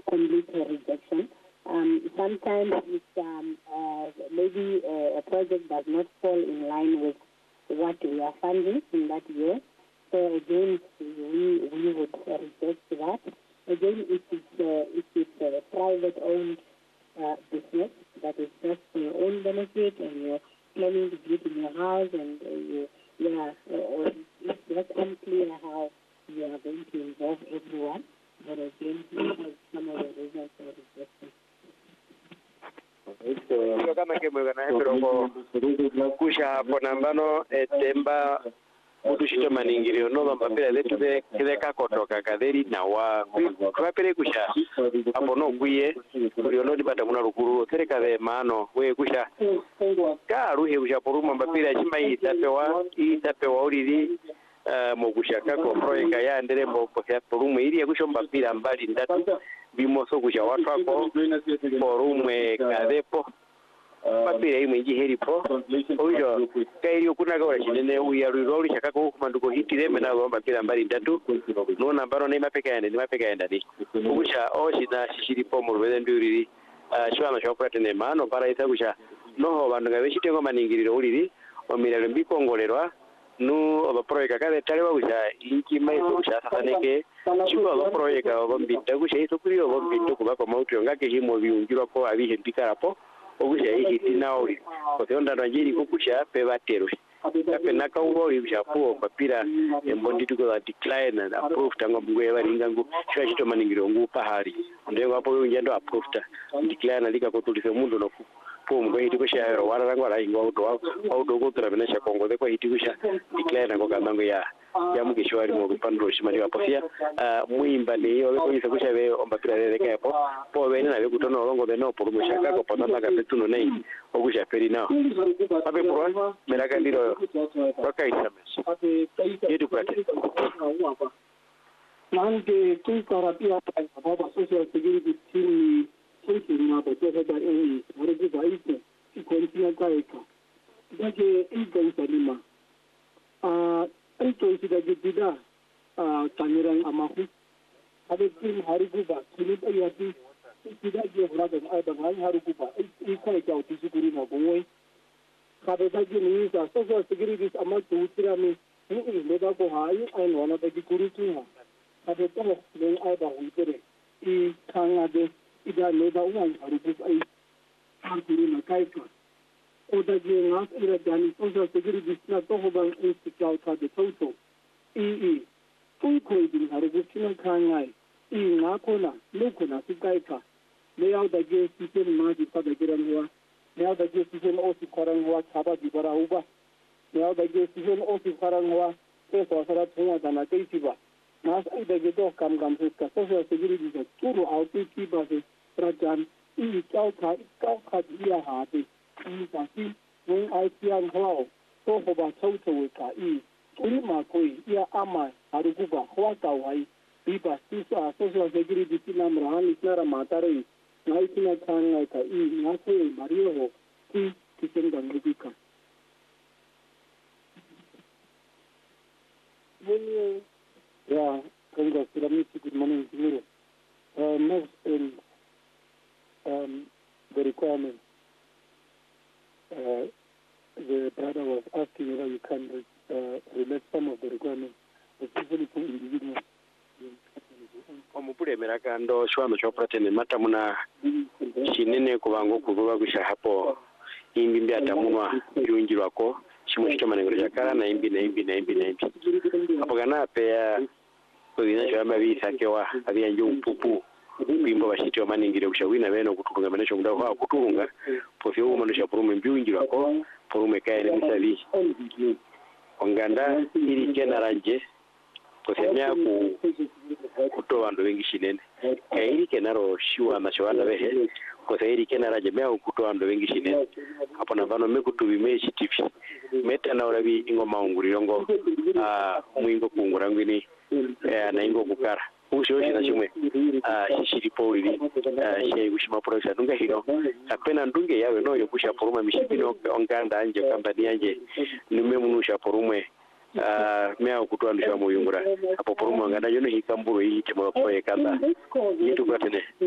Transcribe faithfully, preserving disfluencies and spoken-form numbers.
complete rejection. Um, sometimes it's, um, uh, maybe uh, a project does not fall in line with what we are funding in that year. So again, we we would reject that. Again, if it's uh, if it's a private-owned uh, business that is just for your own benefit, and you're planning to do it in your house, and uh, you yeah, or it's just unclear how you are going to involve everyone. But again, we have some of the reasons for rejection. Kama kemwe na hepero kusha hapo nambano etemba udushito maningiro no bambapira letu be kideka kotoka kaderi na wa kwapere kusha hapo no kuye uri no dibata muna rukuru sereka be mano we kusha ka ruhe kusha poruma bambapira chimba itapewa itapewa uriri mo kusha kako proeka ya ndere mo kwa poruma iri kusha mbapira mbali ndatu bimoso kusha watu hapo porumwe kadepo papira imwe njiheri po oyo kairi okuna gora chinene uya rurori chakako kumanduko hitire mena gomba pira mbali ndatu no nambaro ne mapeka yande mapeka yanda ni kusha oshina shishiri po mu rwede nduriri shwana shopate ne mano para ita kusha noho bantu gabeshite ngo maningiriro uriri omiralo mbikongorerwa no oba project kale talewa kusha inki mai kusha sasaneke chuko oba project oba mbita kusha ito kuri oba mbita kuba kwa mauto ngake himo biungirwa ko abihe mbikarapo okusha hiti nauri kotonda ranjiri kukusha pevatero kape nakaubo ibishapo papira embondi tuko decline and approved tango mgwe baringa ngu shwa chito maningiro ngu pahari ndengo hapo unjendo approved decline alika kutulise mundu no po mgwe hiti kusha wara rango ara ingo auto auto kutura benesha kongo kwa hiti kusha decline ngo kamango ya ya mugishwari mu bipandro shimari wapofia muimba ni yo ko yisa kusha be ombapira reke hapo po bene na be kutono longo be no por mushaka ko potana ka betuno nei okusha peri nao abe pro meraka ndiro okay sames yedu kwate nande kuikarapia baba social security team kuitima boteka da eh wore baite ikontia kaika dake igasalima ah ito isida gidida ah tanirang amahu abe tim hariguba kinipa yati isida je hurada ada ngai hariguba ikai ka utisukuri na boy kabe daji ni sa social security amal tutirami ni leda ko hai ai nona daji kuritu kabe to len ada huitere I kangade ida leda uang hariguba ai anturi na kaika oda je ngas ira dani social security na to hobang institute ka de toto ii tui koi din hariguba kangai I ngakona lukuna sikaika leo da je sisen ma di pada giran huwa leo da je sisen osi korang huwa chaba di bara huwa leo da je sisen osi korang huwa ke so sara thunga dana kai siba nas ai da je do kam kam se ka social security da turu auti ki ba se prajan I kau ka kau ka dia ha de I sa si wong ai tian hlau to ho ba chau chau ka I kuri ma koi ia ama harukuba huwa kawai Iba sisa social security tinam rahan isnara matare naitina kanga ka I ngase mario ho ki kisen gangudika When yeah kanga silamisi good morning to uh next in um the requirement uh the brother was asking whether you can uh, relate some of the requirements especially for individuals omupure meraka ndo shwano chopate ne matamuna shinene kubango kuvuba kusha hapo imbi mbi atamunwa yungirwako shimo chito manengero yakara na imbi na imbi na imbi na imbi hapo kana pe kuzina chama bisa kewa abia njo mpupu bimbo bashito manengero kushawina beno kutunga manesho muda kwa kutunga pofyo manesho purume mbiungirwako purume kaene misali onganda iri kenaranje kosemya ku kuto bantu bengi shinene kairi kenaro shiwa na shwana behe kosairi kenara jemea kuto bantu bengi shinene hapo navano mekutubi meshi tifi meta na urabi ingo maunguriro ngo ah muingo kungura ngwini eh na ingo kukara usho shi na chimwe ah shishiri poli ah shei gushima production dunga hino apena ndunge yawe no yokusha poruma mishipino onganda anje kambani anje nimemunusha porumwe ah mea kutoa ndisha muyungura hapo poruma nganda yono hikamburo hii chama kwa kanda yitu kwatene